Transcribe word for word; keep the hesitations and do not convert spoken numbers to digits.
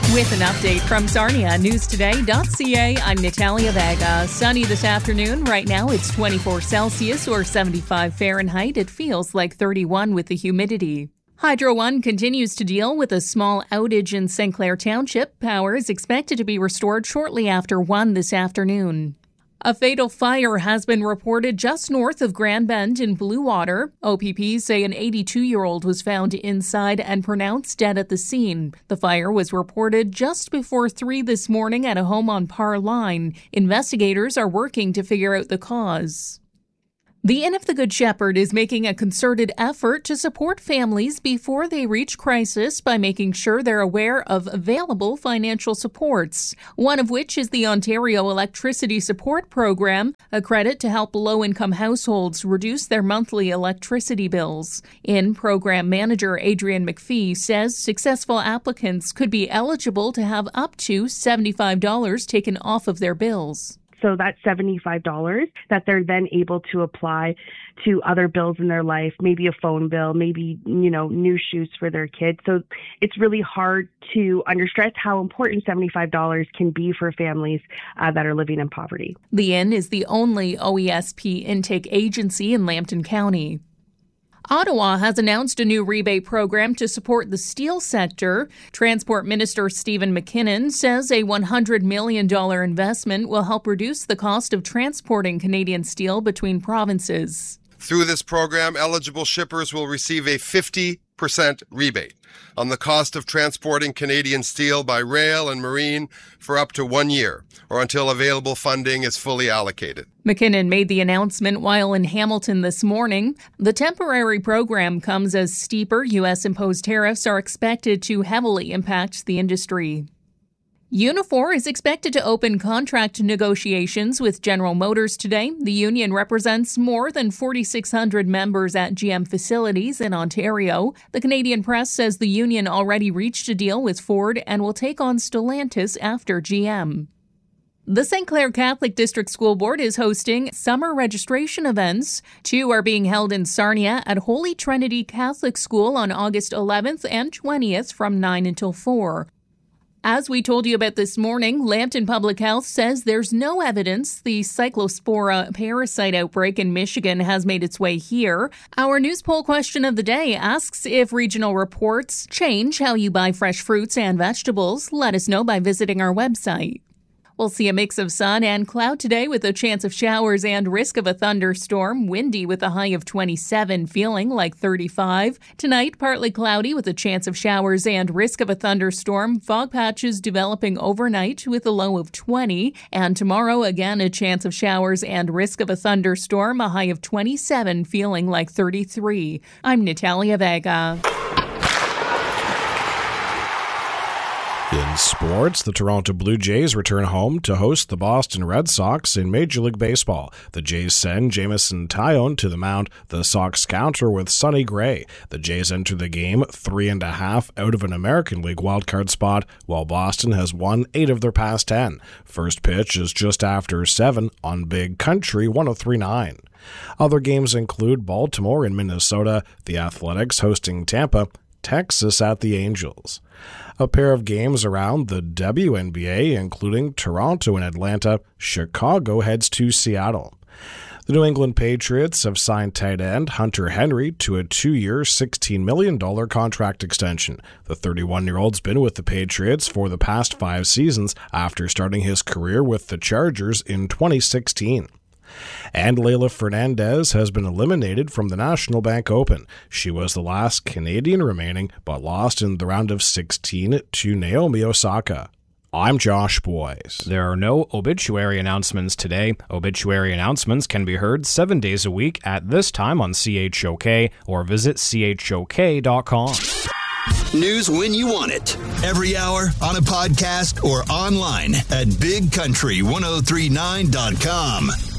With an update from Sarnia, news today dot c a, I'm Natalia Vega. Sunny this afternoon. Right now it's twenty-four Celsius or seventy-five Fahrenheit. It feels like thirty-one with the humidity. Hydro One continues to deal with a small outage in Saint Clair Township. Power is expected to be restored shortly after one this afternoon. A fatal fire has been reported just north of Grand Bend in Blue Water. O P P say an eighty-two-year-old was found inside and pronounced dead at the scene. The fire was reported just before three this morning at a home on Parr Line. Investigators are working to figure out the cause. The Inn of the Good Shepherd is making a concerted effort to support families before they reach crisis by making sure they're aware of available financial supports, one of which is the Ontario Electricity Support Program, a credit to help low-income households reduce their monthly electricity bills. Inn Program Manager Adrian McPhee says successful applicants could be eligible to have up to seventy-five dollars taken off of their bills. So that's seventy-five dollars that they're then able to apply to other bills in their life, maybe a phone bill, maybe, you know, new shoes for their kids. So it's really hard to understress how important seventy-five dollars can be for families uh, that are living in poverty. The Inn is the only O E S P intake agency in Lambton County. Ottawa has announced a new rebate program to support the steel sector. Transport Minister Stephen McKinnon says a one hundred million dollars investment will help reduce the cost of transporting Canadian steel between provinces. Through this program, eligible shippers will receive a fifty percent rebate on the cost of transporting Canadian steel by rail and marine for up to one year or until available funding is fully allocated. McKinnon made the announcement while in Hamilton this morning. The temporary program comes as steeper U S imposed tariffs are expected to heavily impact the industry. Unifor is expected to open contract negotiations with General Motors today. The union represents more than forty-six hundred members at G M facilities in Ontario. The Canadian Press says the union already reached a deal with Ford and will take on Stellantis after G M. The Saint Clair Catholic District School Board is hosting summer registration events. Two are being held in Sarnia at Holy Trinity Catholic School on August eleventh and twentieth from nine until four. As we told you about this morning, Lambton Public Health says there's no evidence the Cyclospora parasite outbreak in Michigan has made its way here. Our news poll question of the day asks if regional reports change how you buy fresh fruits and vegetables. Let us know by visiting our website. We'll see a mix of sun and cloud today with a chance of showers and risk of a thunderstorm. Windy with a high of twenty-seven, feeling like thirty-five. Tonight, partly cloudy with a chance of showers and risk of a thunderstorm. Fog patches developing overnight with a low of twenty. And tomorrow, again, a chance of showers and risk of a thunderstorm. A high of twenty-seven, feeling like thirty-three. I'm Natalia Vega. In sports, the Toronto Blue Jays return home to host the Boston Red Sox in Major League Baseball. The Jays send Jameson Taillon to the mound. The Sox counter with Sonny Gray. The Jays enter the game three and a half out of an American League wildcard spot, while Boston has won eight of their past ten. First pitch is just after seven on Big Country one oh three point nine. Other games include Baltimore and Minnesota, the Athletics hosting Tampa, Texas at the Angels. A pair of games around the W N B A, including Toronto and Atlanta. Chicago heads to Seattle. The New England Patriots have signed tight end Hunter Henry to a two-year, sixteen million dollars contract extension. The thirty-one-year-old's been with the Patriots for the past five seasons after starting his career with the Chargers in twenty sixteen. And Leylah Fernandez has been eliminated from the National Bank Open. She was the last Canadian remaining, but lost in the round of sixteen to Naomi Osaka. I'm Josh Boyce. There are no obituary announcements today. Obituary announcements can be heard seven days a week at this time on C H O K or visit C H O K dot com. News when you want it. Every hour on a podcast or online at big country ten thirty-nine dot com.